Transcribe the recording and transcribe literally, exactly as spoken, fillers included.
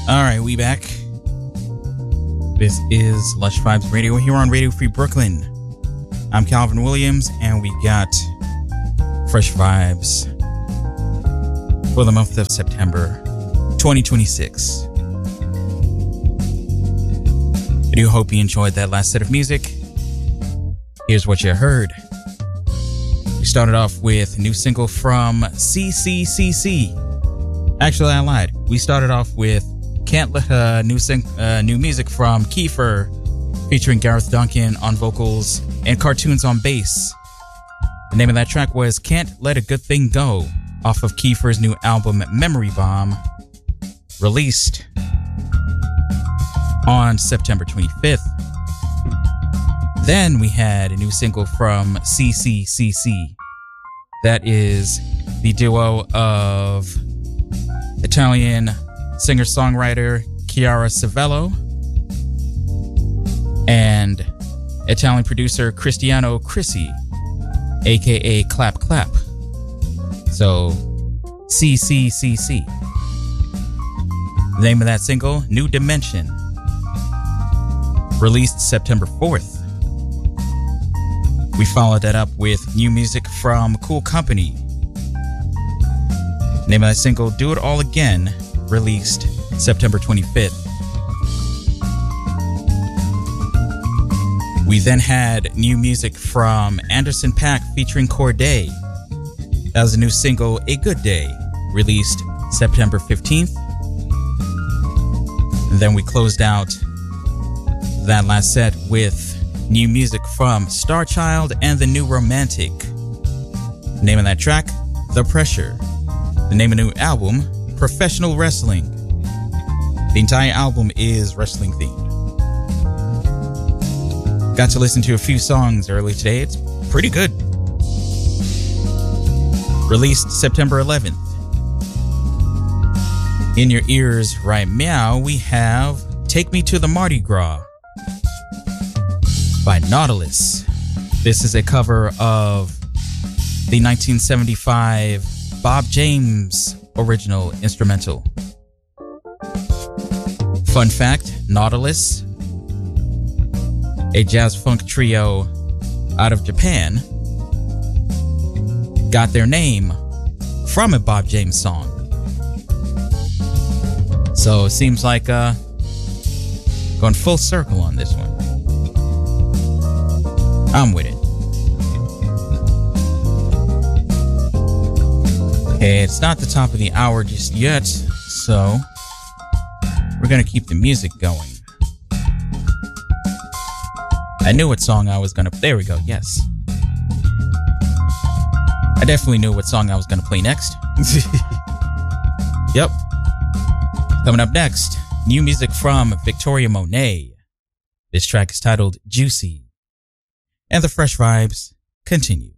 All right, we back. This is Lush Vibes Radio here on Radio Free Brooklyn. I'm Calvin Williams, and we got Fresh Vibes for the month of September twenty twenty-six. I do hope you enjoyed that last set of music. Here's what you heard. We started off with a new single from C C C C. Actually, I lied. We started off with Can't Let uh, new sing- uh, new music from Kiefer, featuring Gareth Duncan on vocals and Cartoons on bass. The name of that track was Can't Let a Good Thing Go, off of Kiefer's new album Memory Bomb, released on September twenty-fifth. Then we had a new single from C C C C. That is the duo of Italian singer-songwriter Chiara Savello and Italian producer Cristiano Crissi, aka Clap Clap. So, C C C C. The name of that single, New Dimension, released September fourth. We followed that up with new music from Cool Company. The name of that single, Do It All Again, released September twenty-fifth. We then had new music from Anderson .Paak featuring Corday. That was a new single, A Good Day, released September fifteenth. And then we closed out that last set with new music from Starchild and The New Romantic. The name of that track, The Pressure. The name of the new album, Professional Wrestling. The entire album is wrestling themed. Got to listen to a few songs early today. It's pretty good. Released September eleventh. In your ears right now, we have Take Me to the Mardi Gras by Nautilus. This is a cover of the nineteen seventy-five Bob James original instrumental. Fun fact, Nautilus, a jazz funk trio out of Japan, got their name from a Bob James song. So it seems like uh, going full circle on this one. I'm with it. Okay, it's not the top of the hour just yet, so we're gonna keep the music going. I knew what song I was gonna... There we go, yes. I definitely knew what song I was gonna play next. Yep. Coming up next, new music from Victoria Monet. This track is titled Juicy. And the Fresh Vibes continue.